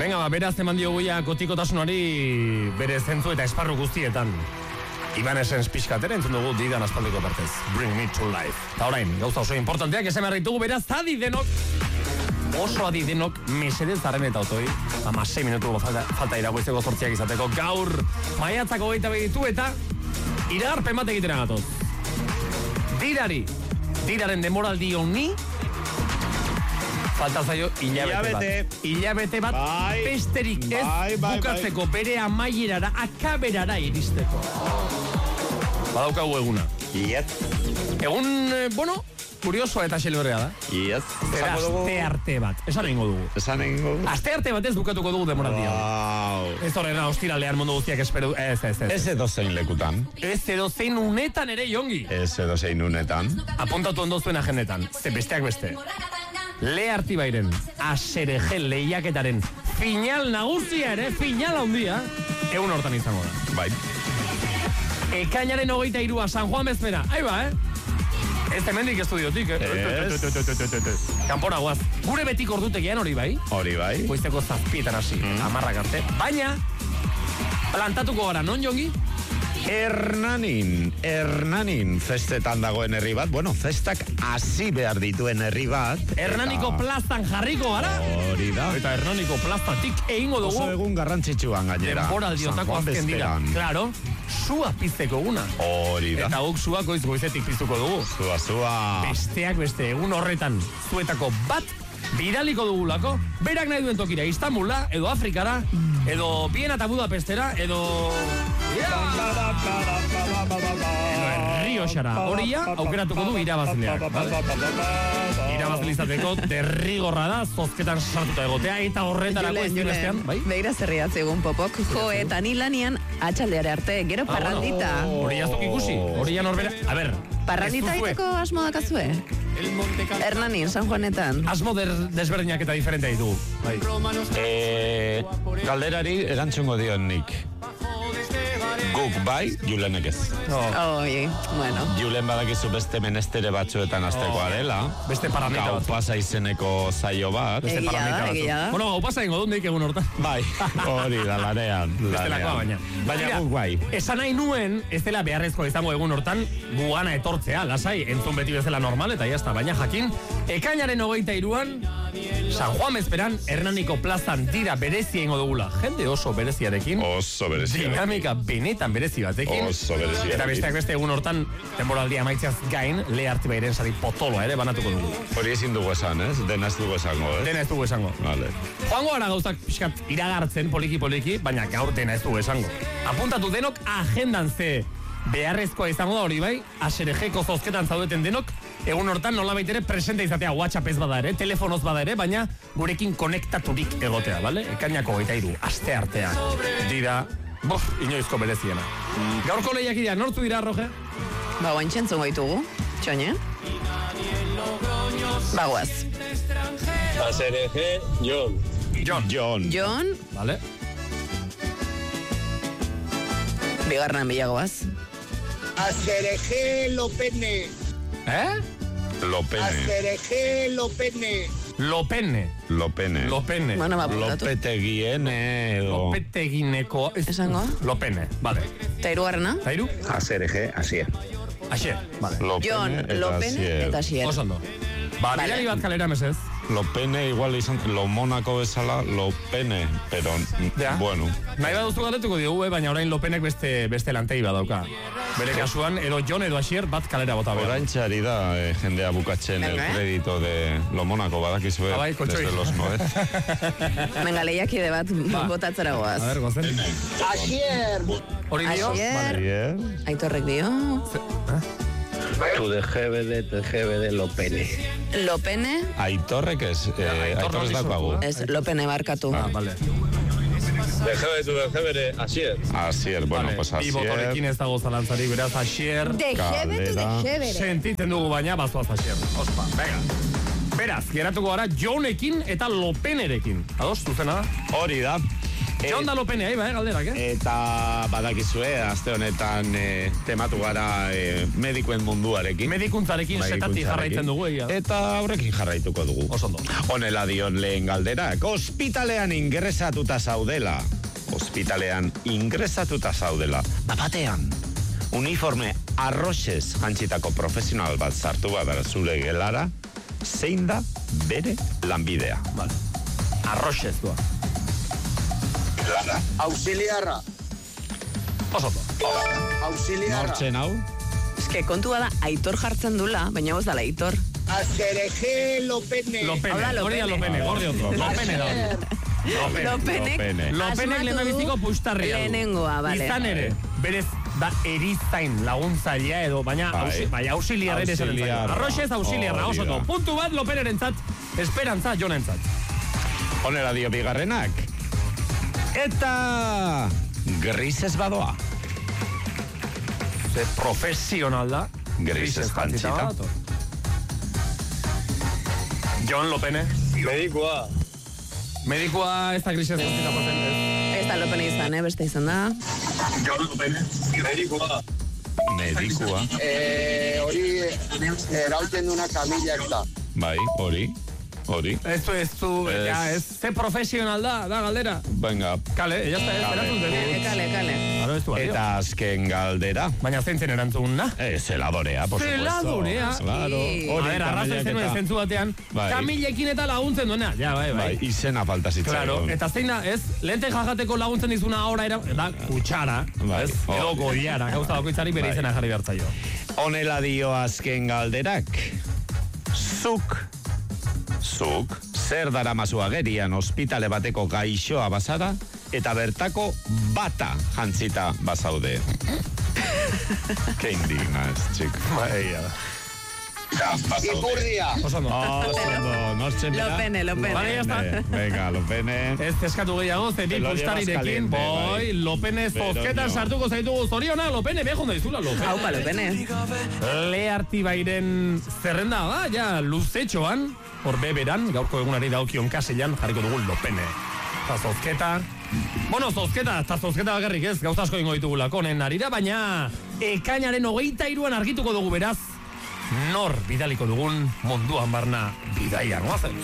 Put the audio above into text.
Venga, beraz eman dioguia kotikotasunari bere zentzu eta esparru guztietan. Iban Essence pixkatera entzun dugu Didan aspaldiko partez. Bring me to life. Eta orain, gauza oso importanteak esan ditugu, beraz adi denok, oso adi denok, mesedez zarren eta otoi, 6 minutu falta iragoizteko zortziak izateko, gaur maiatzako gaita begitu eta iragarpen bat egitera gatoz. Diraren demoraldi honi, falta zaio hilabete bat, besterik ez bukatzeko bere amaierara, akaberara iristeko. Badaukagu eguna. Egun, kuriosoa eta xelberrea da. Zera aste arte bat. Esan egingo dugu. Aste arte bat ez bukatuko dugu demoraldia. Ez horrena ostiralean mundu guztiak esperu. Ez edozein lekutan. Ez edozein unetan ere jongi. Apuntatu ondo zuen agendetan. Ze besteak beste. Leartibairen, ASRG lehiaketaren final nagusia ere, final handia, egun hortan izango da. Bai. Ekainaren 23a San Juan bezpera. Ahí ba, Ez temendik estudiotik, Kanpora guaz. Gure betik ordutegian hori bai. Goizteko 7 hasi, 10 arte. Baina, plantatuko gara, non jongi? Hernanin festetan dagoen herri bat, festak hasi behar dituen herri bat. Hernaniko plazan jarriko gara. Hori da. Eta Hernaniko plazatik egingo dugu. Oso egun garrantzitsuan gainera. Denboraldiotako azken dira. Claro, sua pizteko eguna. Hori da. Eta guk sua goizetik piztuko dugu. Sua. Besteak beste, egun horretan zuetako bat bidaliko dugulako. Berak nahi duen tokira, Istanbula, edo Afrikara, edo Viena eta Budapestera, edo Rioxara. Horia, aukeratuko du irabazleak. Irabazlizateko derrigorra da, zozketan sartuta egotea, eta horretarako ez bestean. Beira zerriatze egun popok, eta ni lanian atxaldeare arte, gero parrandita. Hori jaztuk ikusi, hori jan horbera. A ber, parrandita iteko asmo dakazue? Hernanin, San Juanetan. Asmo desberdinak eta diferentea ditugu. Galderari erantzungo dion nik. Guk bai, Julenek ez. Bueno. Julen badakizu beste menestere batzuetan aztekoa dela. Beste paramita bat. Gaupasa izeneko zaio bat. Egia da. Bueno, gaupasa ingo dut nik egun hortan. Bai, hori da, lanean. Bestelakoa baina. Baina guk bai. Esan nahi nuen, ez dela beharrezko izango egun hortan, gugana etortzea, lasai, entzun beti bezala normal, eta jazta, baina jakin, ekainaren 23an, San Juan bezperan, Hernaniko plazan dira berezia ingo dugula. Jende oso bereziarekin. Dinamika benetan berezi batekin. Eta besteak beste egun hortan, temporaldia amaitzeaz gain, Leartibairen sari potoloa ere banatuko dugu. Hori ezin dugu esan, ez? Dena ez dugu esango, ez? Dena ez dugu esango. Vale. Joango gara gauzak pixkat iragartzen poliki, baina gaur dena ez dugu esango. Apuntatu denok agendan ze beharrezkoa izango da hori bai, ASRG-ko zozketan zaudeten denok, egun hortan nolabait ere presente izatea WhatsApp ez bada ere, telefonoz bada ere, baina gurekin konektaturik egotea, bale? Ekainako 23, aste artea. Dira, inoizko bereziena. Gaurko lehiakidea, nortu dira, Roge? Guantxentzun goitugu, txoine. Bagoaz. ASRG, Jon. Vale. Bigarren bilagoaz. ASRG Lopene. ASRG Lopene. Lopene. Bueno, baputatu. Lopetegineko. Esango? Lopene, vale. Ta hirugarrena? Tairu? ASRG Asier. Vale. Jon, Lopene eta Asier. Osondo. Bidali bat kalera mesez. Lopene igual izan, Lomonako bezala, Lopene, pero, bueno. Nahi baduzu galetuko diogu, baina orain Lopenek beste lantegi badauka. Bere kasuan, edo Jon edo Asier bat kalera bota behar. Oraintxari da jendea bukatzen el kredito de Lomonako badakizue desde los 9. Venga, lehiakide bat botatzera goaz. A ver, gozen. Asier. Hori dio? Asier. Aitorrek dio. Tu de GBD Lopene. Lopene. Aitorrek ez, Aitor ez daukagu. Ez, Lopene barkatu. Vale. De GBD Asier. Asier, bueno, pues Asier. Bi botorekin ez dago zalantzarik, beraz Asier. De GBD. Sentitzen dugu baina, bazoaz Asier. Ospa, venga. Beraz, geratuko gara Jonekin eta Lopenerekin. Ados, zuzena da? Hori da. Jon da Lopene, galderak, Eta badakizue, aste honetan tematu gara medikuen munduarekin. Medikuntzarekin setati jarraitzen dugu, Eta horrekin jarraituko dugu. Osondo. Honela dion lehen galderak, ospitalean ingresatuta zaudela. Batean, uniforme arroxez jantzitako profesional bat sartu badara zure gelara, zein da bere lanbidea. Vale. Arroxez doa. Gelara. Auxiliarra. Osondo. Auxiliarra. Nortzen hau? Eske kontua da Aitor jartzen dula, baina ez dala Aitor. Azereje Lopene. Hori da Lopene, gordi ondo. Lopene da hori. Lopenek lehenabiziko pustarria du. Lehenengoa, bale. Izan ere, berez da erizain laguntzailea edo, baina auxiliar ere zer entzat. Arroxez auxiliarra, oso to. Puntu bat Lopeneren entzat, esperantza Jonentzat. Honela dio bigarrenak. Eta grisez badoa. Ze profesional da. Grisez jantzita. Jon Lopene. Medikoa ez da grisez jantzita pasen. Ez da Lopene izan, beste izan da. Jon Lopene. Medikoa. Hori erauten duna kamillak da. Bai, hori. Ez du, ze profesional da galdera. Venga. Kale, ya está, esperatu dugu. Kale. Eta azken galdera. Baina zeintzen erantzun da? Zeladorea, por supuesto. Zeladorea? Claro. A ver, arrazoi zenuen zentzu batean, kamilekin eta laguntzen duena. Ja, bai. Izena falta zitzaion. Claro, eta zein da, ez, lente jajateko laguntzen dizuna ahora da kutxara, ez, edo goiara, gauza bakoitzari bere izena jarri behartzaio. Honela dio azken galderak. Zuk, zer daramazu agerian ospitale bateko gaixoa bazara, eta bertako bata jantzita bazaude. Ke indigna ez, txik. Ipurdia. Osondo. Nortzen bera. Lopene. Vale, ya está. Venga, Lopene. Ez eskatu gehiago, zeni pustarirekin, Lopene zozketan sartuko zaitugu zoriona, Lopene, behon da izula, Lopene. Haupa, Lopene. Leartibairen zerrenda da, ja, luzetxoan, hor beberan, gaurko egunari daukion kaselan, jarriko dugu Lopene. Eta zozketa, eta zozketa bakarrik ez, gauza asko ingo ditugulako honen arira, baina ekainaren 23an argituko dugu beraz, nor bidaliko dugun munduan barna bidaian, guazen.